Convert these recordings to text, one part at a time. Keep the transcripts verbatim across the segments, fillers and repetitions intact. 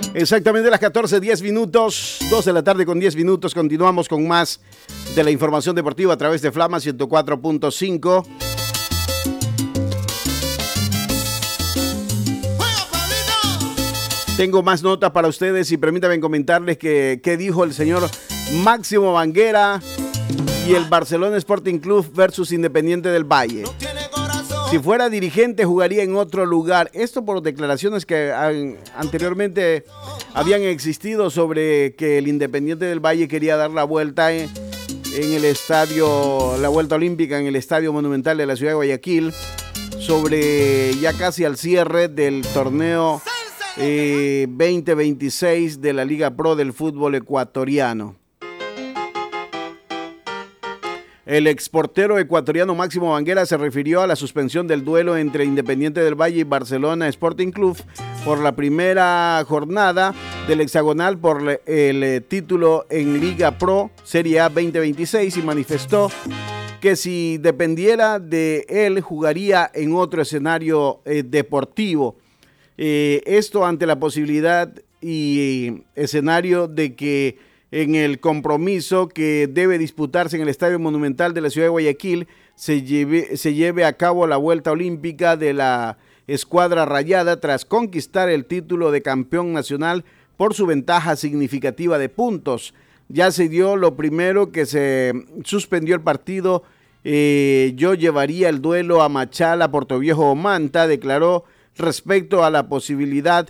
Exactamente las catorce, diez minutos, dos de la tarde con diez minutos. Continuamos con más de la información deportiva a través de Flama ciento cuatro punto cinco. Tengo más notas para ustedes y permítanme comentarles que, que dijo el señor Máximo Banguera y el Barcelona Sporting Club versus Independiente del Valle. Si fuera dirigente jugaría en otro lugar. Esto por declaraciones que han, anteriormente habían existido sobre que el Independiente del Valle quería dar la vuelta en, en el estadio, la vuelta olímpica en el Estadio Monumental de la ciudad de Guayaquil, sobre ya casi al cierre del torneo eh, veinte veintiséis de la Liga Pro del fútbol ecuatoriano. El exportero ecuatoriano Máximo Banguera se refirió a la suspensión del duelo entre Independiente del Valle y Barcelona Sporting Club por la primera jornada del hexagonal por el título en Liga Pro Serie A veinte veintiséis y manifestó que si dependiera de él jugaría en otro escenario eh, deportivo. Eh, esto ante la posibilidad y escenario de que en el compromiso que debe disputarse en el Estadio Monumental de la ciudad de Guayaquil se lleve, se lleve a cabo la vuelta olímpica de la escuadra rayada tras conquistar el título de campeón nacional por su ventaja significativa de puntos. Ya se dio lo primero que se suspendió el partido. Eh, yo llevaría el duelo a Machala, Portoviejo o Manta, declaró respecto a la posibilidad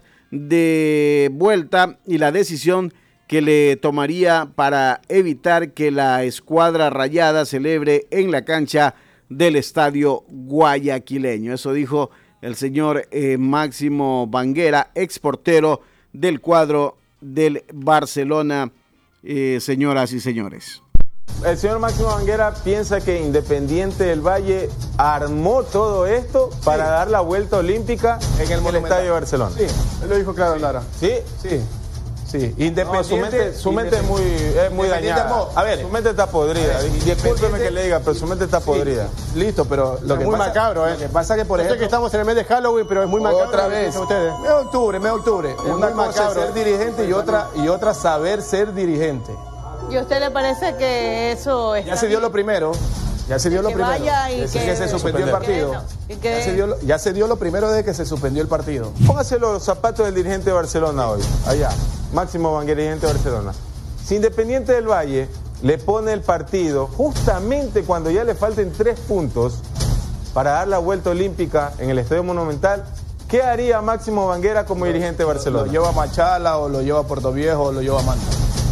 de vuelta y la decisión que le tomaría para evitar que la escuadra rayada celebre en la cancha del estadio guayaquileño. Eso dijo el señor eh, Máximo Banguera, exportero del cuadro del Barcelona, eh, señoras y señores. El señor Máximo Banguera piensa que Independiente del Valle armó todo esto para sí. dar la vuelta olímpica en el, el estadio de Barcelona. Sí, él lo dijo claro, Lara. ¿Sí? Sí. Sí, Independiente, no, su mente, su mente es muy, es muy dañada. A ver, su mente está podrida. Discúlpeme que le diga, pero su mente está podrida. Sí, listo, pero lo es que muy pasa, macabro, ¿eh? Lo que pasa que, por ejemplo, que estamos en el mes de Halloween, pero es muy macabro. Otra vez. Ustedes. Mes de octubre, mes de octubre. Es una muy cosa macabro, ser dirigente y otra, y otra saber ser dirigente. ¿Y a usted le parece que eso está Ya se dio lo primero. Ya se dio lo primero. Y es que, que se suspendió el partido. Que, que... Ya, se dio, ya se dio lo primero desde que se suspendió el partido. Póngase los zapatos del dirigente de Barcelona hoy. Allá. Máximo Banguera, dirigente de Barcelona. Si Independiente del Valle le pone el partido justamente cuando ya le falten tres puntos para dar la vuelta olímpica en el Estadio Monumental, ¿qué haría Máximo Banguera como lo, dirigente de Barcelona? Lo lleva a Machala o lo lleva a Portoviejo o lo lleva a Manta.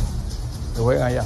Que jueguen allá.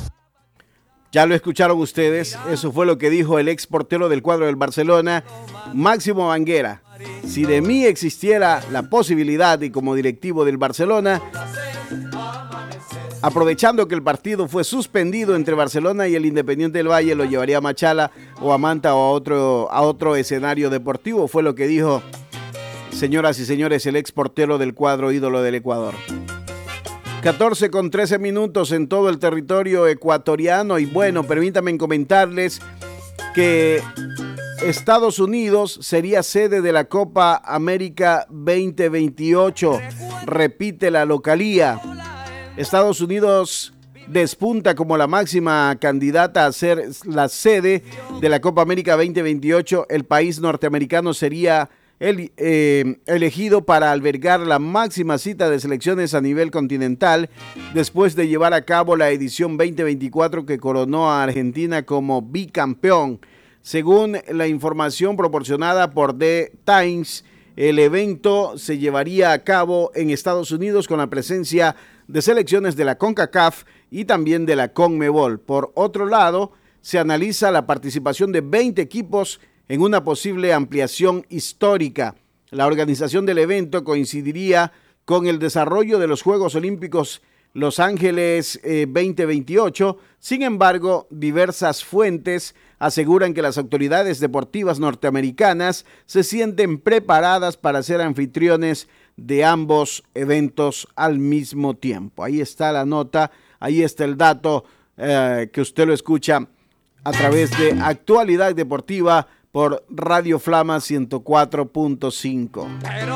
Ya lo escucharon ustedes, eso fue lo que dijo el ex portero del cuadro del Barcelona, Máximo Banguera. Si de mí existiera la posibilidad y como directivo del Barcelona, aprovechando que el partido fue suspendido entre Barcelona y el Independiente del Valle, lo llevaría a Machala o a Manta o a otro, a otro escenario deportivo, fue lo que dijo, señoras y señores, el ex portero del cuadro ídolo del Ecuador. catorce con trece minutos en todo el territorio ecuatoriano y bueno, permítanme comentarles que Estados Unidos sería sede de la Copa América veinte veintiocho, repite la localía. Estados Unidos despunta como la máxima candidata a ser la sede de la Copa América veinte veintiocho. El país norteamericano sería el, eh, elegido para albergar la máxima cita de selecciones a nivel continental después de llevar a cabo la edición veinte veinticuatro que coronó a Argentina como bicampeón. Según la información proporcionada por The Times, el evento se llevaría a cabo en Estados Unidos con la presencia de selecciones de la CONCACAF y también de la CONMEBOL. Por otro lado, se analiza la participación de veinte equipos en una posible ampliación histórica. La organización del evento coincidiría con el desarrollo de los Juegos Olímpicos Los Ángeles eh, veinte veintiocho. Sin embargo, diversas fuentes aseguran que las autoridades deportivas norteamericanas se sienten preparadas para ser anfitriones de ambos eventos al mismo tiempo. Ahí está la nota, ahí está el dato eh, que usted lo escucha a través de Actualidad Deportiva por Radio Flama ciento cuatro punto cinco.